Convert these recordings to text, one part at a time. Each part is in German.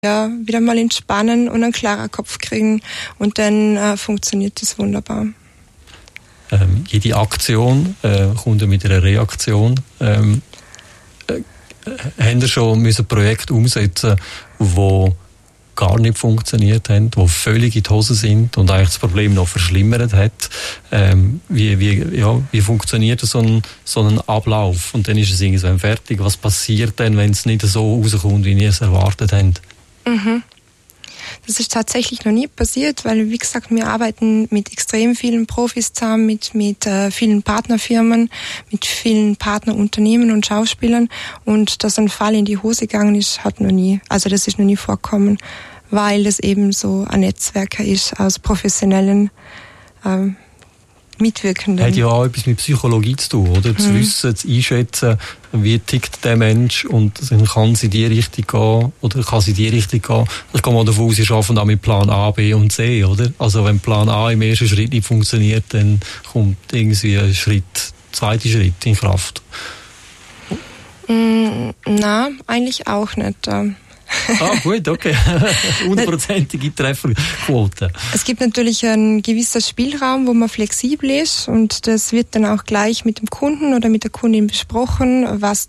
wieder mal entspannen und einen klaren Kopf kriegen und dann funktioniert das wunderbar. Jede Aktion kommt mit einer Reaktion. Haben ihr schon ein Projekt umsetzen, wo gar nicht funktioniert haben, die völlig in die Hose sind und eigentlich das Problem noch verschlimmert hat? Wie funktioniert so ein Ablauf? Und dann ist es irgendwann fertig. Was passiert denn, wenn es nicht so rauskommt, wie ihr es erwartet habt? Das ist tatsächlich noch nie passiert, weil, wie gesagt, wir arbeiten mit extrem vielen Profis zusammen, mit vielen Partnerfirmen, mit vielen Partnerunternehmen und Schauspielern, und dass ein Fall in die Hose gegangen ist, das ist noch nie vorkommen, weil es eben so ein Netzwerk ist aus professionellen Mitwirkenden. Hat ja auch etwas mit Psychologie zu tun, oder? Zu wissen, zu einschätzen, wie tickt der Mensch, und dann kann sie in die Richtung gehen, oder kann sie in die Richtung gehen. Ich gehe mal davon aus, sie arbeiten auch mit Plan A, B und C, oder? Also wenn Plan A im ersten Schritt nicht funktioniert, dann kommt irgendwie ein zweiter Schritt in Kraft. Nein, eigentlich auch nicht. Gut, okay. 100%ige Trefferquote. Es gibt natürlich einen gewissen Spielraum, wo man flexibel ist, und das wird dann auch gleich mit dem Kunden oder mit der Kundin besprochen, was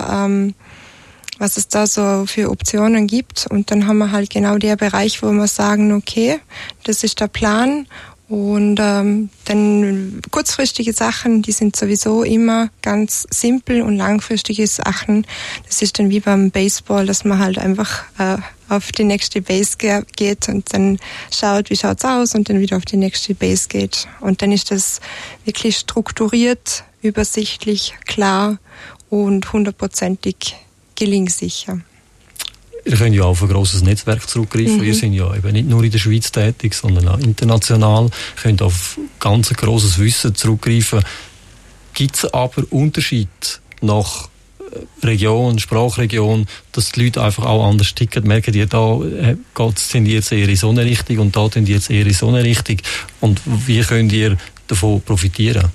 es da so für Optionen gibt. Und dann haben wir halt genau der Bereich, wo wir sagen, okay, das ist der Plan. Und dann kurzfristige Sachen, die sind sowieso immer ganz simpel, und langfristige Sachen, das ist dann wie beim Baseball, dass man halt einfach auf die nächste Base geht und dann schaut, wie schaut's aus, und dann wieder auf die nächste Base geht. Und dann ist das wirklich strukturiert, übersichtlich, klar und 100%ig gelingsicher. Ihr könnt ja auf ein grosses Netzwerk zurückgreifen. Wir sind ja eben nicht nur in der Schweiz tätig, sondern auch international. Ihr könnt auf ganz grosses Wissen zurückgreifen. Gibt es aber Unterschied nach Region, Sprachregion, dass die Leute einfach auch anders ticken? Merkt ihr, da tendiert es eher in so eine Richtung und da tendiert es eher in so eine Richtung? Und wie könnt ihr davon profitieren?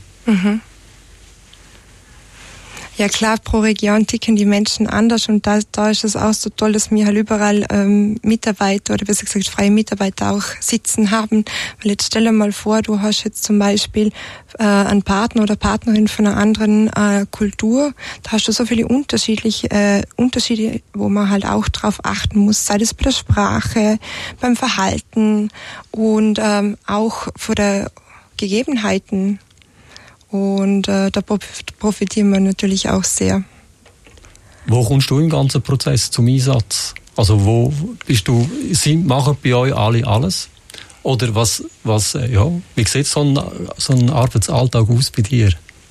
Ja klar, pro Region ticken die Menschen anders, und da ist es auch so toll, dass wir halt überall Mitarbeiter, oder besser gesagt freie Mitarbeiter auch sitzen haben. Weil jetzt stell dir mal vor, du hast jetzt zum Beispiel einen Partner oder Partnerin von einer anderen Kultur. Da hast du so viele Unterschiede, wo man halt auch drauf achten muss, sei das bei der Sprache, beim Verhalten und auch von der Gegebenheiten. Und da profitieren wir natürlich auch sehr. Wo kommst du im ganzen Prozess zum Einsatz? Also wo bist du? Machen bei euch alle alles? Oder wie sieht so ein Arbeitsalltag aus bei dir?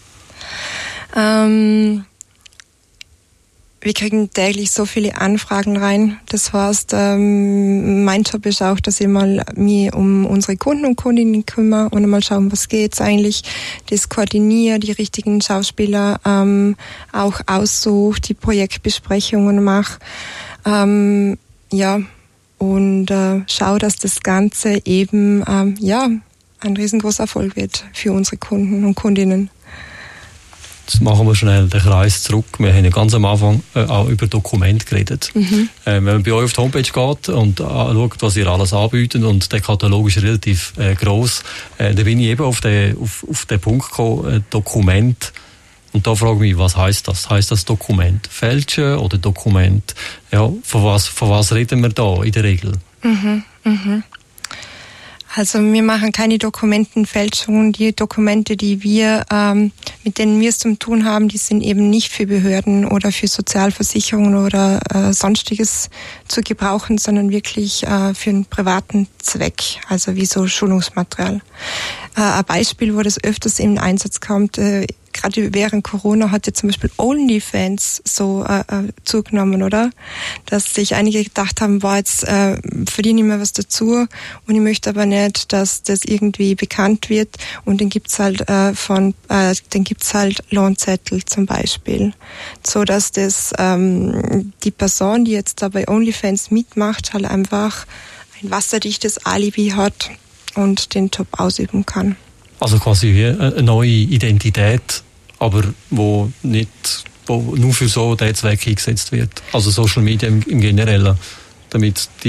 Wir kriegen täglich so viele Anfragen rein. Das heißt, mein Job ist auch, dass ich mich um unsere Kunden und Kundinnen kümmere und mal schauen, was geht's eigentlich. Das koordiniere, die richtigen Schauspieler auch aussuche, die Projektbesprechungen mache. Und schaue, dass das Ganze eben ein riesengroßer Erfolg wird für unsere Kunden und Kundinnen. Jetzt machen wir schnell den Kreis zurück. Wir haben ja ganz am Anfang auch über Dokumente geredet. Wenn man bei euch auf die Homepage geht und schaut, was ihr alles anbietet, und der Katalog ist relativ gross, da bin ich eben auf den Punkt gekommen, Dokument. Und da frage ich mich, was heisst das? Heisst das Dokument fälschen oder Dokument? Ja, von was reden wir da in der Regel? Also wir machen keine Dokumentenfälschungen. Die Dokumente, mit denen wir es zu tun haben, die sind eben nicht für Behörden oder für Sozialversicherungen oder Sonstiges zu gebrauchen, sondern wirklich für einen privaten Zweck, also wie so Schulungsmaterial. Ein Beispiel, wo das öfters in Einsatz kommt, gerade während Corona hat ja zum Beispiel OnlyFans so zugenommen, oder? Dass sich einige gedacht haben, jetzt verdiene ich mir was dazu und ich möchte aber nicht, dass das irgendwie bekannt wird, und dann gibt's halt Lohnzettel zum Beispiel, so dass das die Person, die jetzt da bei OnlyFans mitmacht, halt einfach ein wasserdichtes Alibi hat und den Job ausüben kann. Also quasi wie eine neue Identität, aber wo nur für so diesen Zweck eingesetzt wird. Also Social Media im Generellen. damit die